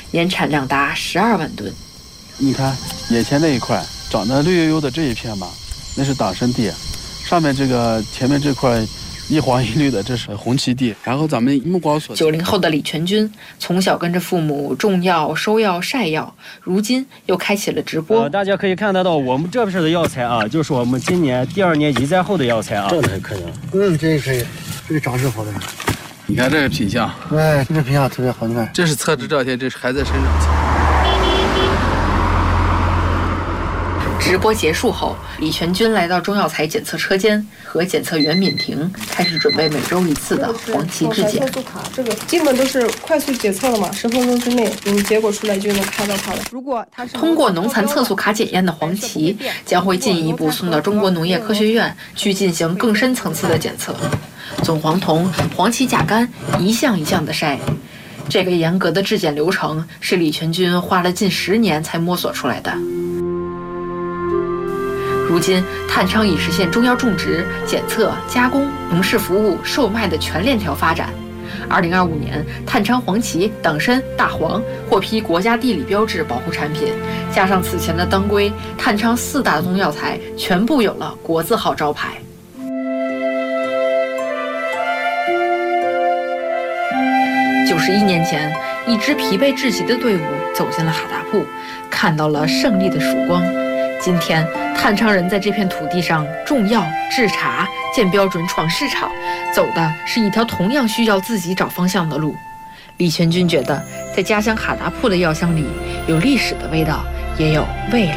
年产量达12万吨。 你看眼前那一块长得绿油油的这一片嘛，那是党参地，上面这个前面这块一黄一绿的，这是红旗地。然后咱们目光所 90后的李全军从小跟着父母种药、收药、晒药，如今又开启了直播。 大家可以看得到我们这边的药材啊，就是我们今年第2年移栽后的药材啊。 这还可以，这个可以，这个长势好的。 你看这个品相， 哎，这个品相特别好，你看， 这是测试照片，这是还在生长期。 直播结束后，李全军来到中药材检测车间，和检测员闵婷开始准备每周1次的黄芪质检。 测速卡这个基本都是快速检测的嘛，10分钟之内，结果出来就能看到它了。如果它是通过农残测速卡检验的黄芪，将会进一步送到中国农业科学院去进行更深层次的检测。总黄酮、黄芪甲苷一项一项的筛。这个严格的质检流程是李全军花了近10年才摸索出来的。如今，探昌已实现中药种植、检测、加工、农事服务、售卖的全链条发展。2025年，探昌黄芪、党参、大黄获批国家地理标志保护产品，加上此前的当归，探昌4大中药材全部有了国字号招牌。91年前，一支疲惫至极的队伍走进了哈达铺，看到了胜利的曙光。今天，探昌人在这片土地上种药、制茶、建标准、闯市场，走的是一条同样需要自己找方向的路。李全军觉得，在家乡哈达铺的药香里，有历史的味道，也有未来